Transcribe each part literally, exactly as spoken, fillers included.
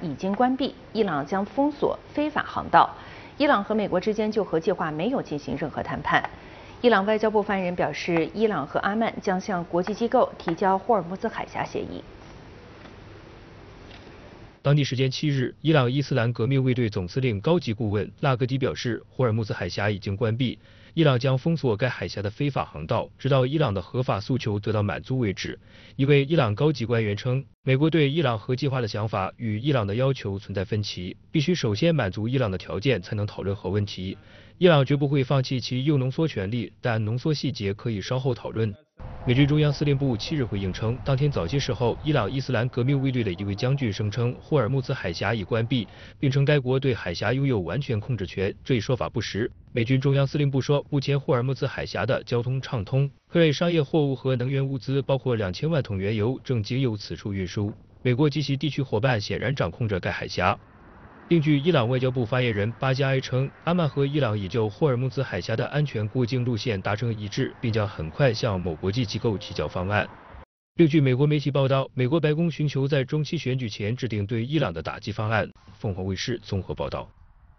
已经关闭，伊朗将封锁非法航道。伊朗和美国之间就核计划没有进行任何谈判。伊朗外交部发言人表示，伊朗和阿曼将向国际机构提交霍尔木兹海峡协议。 当地时间七日，伊朗伊斯兰革命卫队总司令高级顾问拉格迪表示，霍尔木兹海峡已经关闭，伊朗将封锁该海峡的非法航道，直到伊朗的合法诉求得到满足为止。一位伊朗高级官员称，美国对伊朗核计划的想法与伊朗的要求存在分歧，必须首先满足伊朗的条件才能讨论核问题。伊朗绝不会放弃其铀浓缩权利，但浓缩细节可以稍后讨论。美军中央司令部七日回应称，当天早些时候，伊朗伊斯兰革命卫队的一位将军声称霍尔木兹海峡已关闭，并称该国对海峡拥有完全控制权，这一说法不实。美军中央司令部说，目前霍尔木兹海峡的交通畅通，各类商业货物和能源物资，包括两千万桶原油，正经由此处运输。美国及其地区伙伴显然掌控着该海峡。另据伊朗外交部发言人巴加埃称，阿曼和伊朗已就霍尔木兹海峡的安全过境路线达成一致，并将很快向某国际机构提交方案。另据美国媒体报道，美国白宫寻求在中期选举前制定对伊朗的打击方案。凤凰卫视综合报道。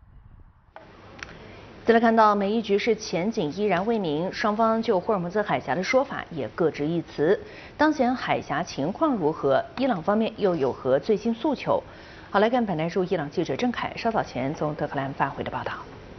再来看到美伊局势前景依然未明，双方就霍尔木兹海峡的说法也各执一词。当前海峡情况如何？伊朗方面又有何最新诉求？好，来看本台驻伊朗记者郑凯稍早前从德黑兰发回的报道。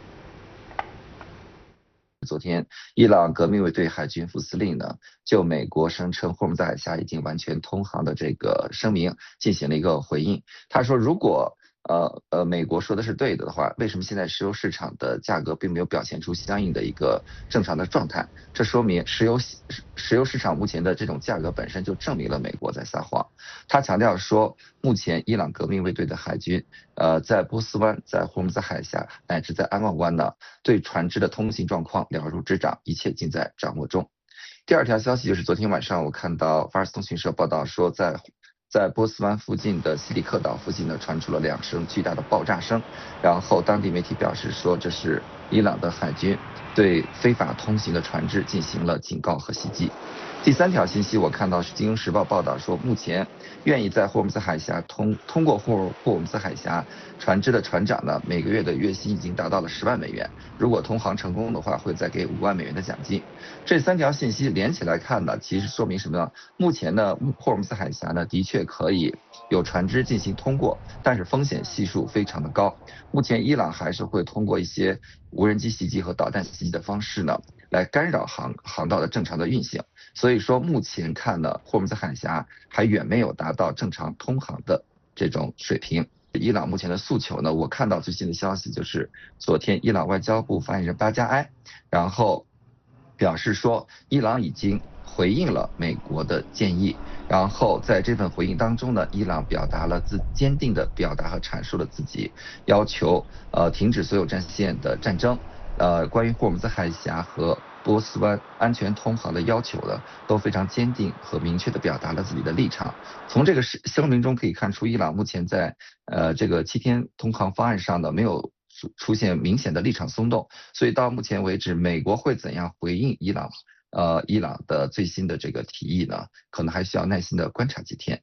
昨天，伊朗革命卫队海军副司令呢，就美国声称霍尔木兹海峡已经完全通航的这个声明进行了一个回应。他说，如果呃呃，美国说的是对的的话，为什么现在石油市场的价格并没有表现出相应的一个正常的状态？这说明石油石油市场目前的这种价格本身就证明了美国在撒谎。他强调说，目前伊朗革命卫队的海军，呃，在波斯湾、在霍尔木兹海峡乃至在安曼湾呢，对船只的通行状况了如指掌，一切尽在掌握中。第二条消息就是昨天晚上我看到法尔斯通讯社报道说，在在波斯湾附近的西里克岛附近呢，传出了两声巨大的爆炸声，然后当地媒体表示说，这是伊朗的海军对非法通行的船只进行了警告和袭击。第三条信息我看到是《金融时报》报道说，目前愿意在霍尔木兹海峡通通过霍尔霍尔木兹海峡船只的船长呢，每个月的月薪已经达到了十万美元。如果通航成功的话，会再给五万美元的奖金。这三条信息连起来看呢，其实说明什么呢？目前呢，霍尔木兹海峡呢，的确可以有船只进行通过，但是风险系数非常的高。目前伊朗还是会通过一些无人机袭击和导弹袭击的方式呢，来干扰航航道的正常的运行。所以说，目前看呢，霍尔木兹海峡还远没有达到正常通航的这种水平。伊朗目前的诉求呢，我看到最新的消息就是，昨天伊朗外交部发言人巴加埃，然后表示说，伊朗已经回应了美国的建议，然后在这份回应当中呢，伊朗表达了自坚定的表达和阐述了自己要求呃停止所有战线的战争，呃，关于霍尔木兹海峡和波斯湾安全通航的要求呢，都非常坚定和明确地表达了自己的立场。从这个声明中可以看出，伊朗目前在呃这个七天通航方案上呢，没有出现明显的立场松动。所以到目前为止，美国会怎样回应伊朗呃伊朗的最新的这个提议呢？可能还需要耐心的观察几天。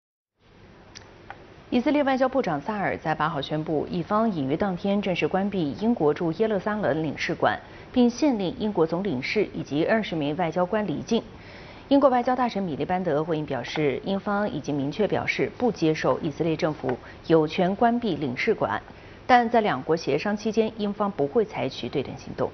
以色列外交部长萨尔在八号宣布，以方已于当天正式关闭英国驻耶路撒冷领事馆，并限令英国总领事以及二十名外交官离境。英国外交大臣米利班德回应表示，英方已经明确表示不接受以色列政府有权关闭领事馆，但在两国协商期间，英方不会采取对等行动。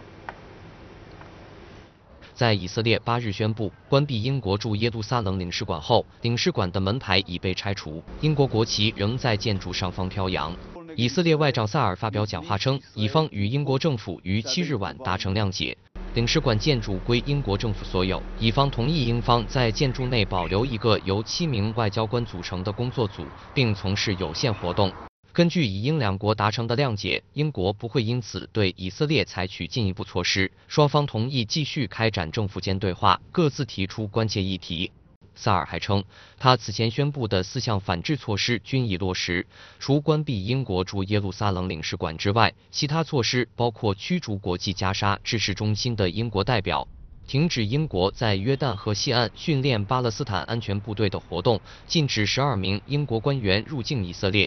在以色列八日宣布关闭英国驻耶路撒冷领事馆后，领事馆的门牌已被拆除，英国国旗仍在建筑上方飘扬。以色列外长萨尔发表讲话称，以方与英国政府于七日晚达成谅解，领事馆建筑归英国政府所有。以方同意英方在建筑内保留一个由七名外交官组成的工作组，并从事有限活动。根据以英两国达成的谅解，英国不会因此对以色列采取进一步措施。双方同意继续开展政府间对话，各自提出关切议题。萨尔还称，他此前宣布的四项反制措施均已落实，除关闭英国驻耶路撒冷领事馆之外，其他措施包括驱逐国际加沙支事中心的英国代表，停止英国在约旦河西岸训练巴勒斯坦安全部队的活动，禁止十二名英国官员入境以色列。